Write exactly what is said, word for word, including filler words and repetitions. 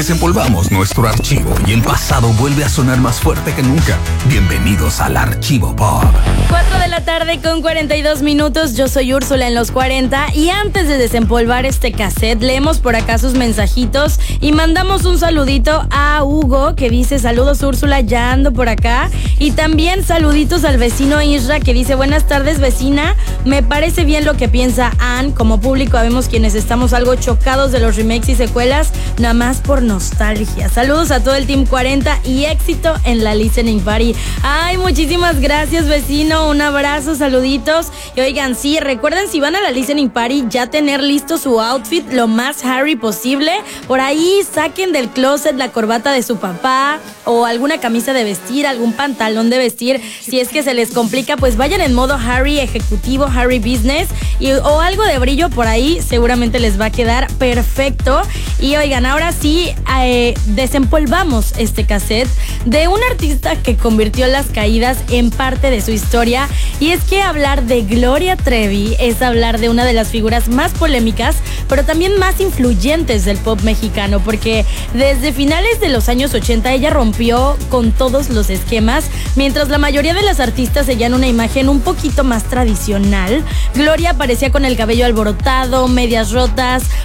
Desempolvamos nuestro archivo y el pasado vuelve a sonar más fuerte que nunca. Bienvenidos al Archivo Pop. cuatro de la tarde con cuarenta y dos minutos. Yo soy Úrsula en los cuarenta. Y antes de desempolvar este cassette, leemos por acá sus mensajitos y mandamos un saludito a Hugo, que dice: saludos Úrsula, ya ando por acá. Y también saluditos al vecino Isra, que dice: buenas tardes vecina, me parece bien lo que piensa Ann. Como público habemos quienes estamos algo chocados de los remakes y secuelas, nada más por nostalgia. Saludos a todo el Team cuarenta y éxito en la Listening Party. Ay, muchísimas gracias vecino, un abrazo, saluditos. Y oigan, sí, recuerden, si van a la Listening Party, ya tener listo su outfit lo más Harry posible. Por ahí saquen del closet la corbata de su papá o alguna camisa de vestir, algún pantalón de vestir. Si es que se les complica, pues vayan en modo Harry ejecutivo, Harry business, y, o algo de brillo por ahí, seguramente les va a quedar perfecto. Y oigan, ahora sí, eh, desempolvamos este cassette de un artista que convirtió las caídas en parte de su historia. Y es que hablar de Gloria Trevi es hablar de una de las figuras más polémicas, pero también más influyentes del pop mexicano, porque desde finales de los años ochenta ella rompió con todos los esquemas. Mientras la mayoría de las artistas seguían una imagen un poquito más tradicional, Gloria aparecía con el cabello alborotado, medias rotas,